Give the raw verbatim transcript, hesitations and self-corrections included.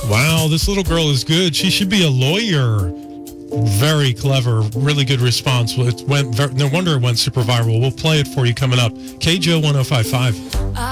Wow, this little girl is good. She should be a lawyer. Very clever. Really good response. It went. No wonder it went super viral. We'll play it for you coming up. K J O one oh five point five.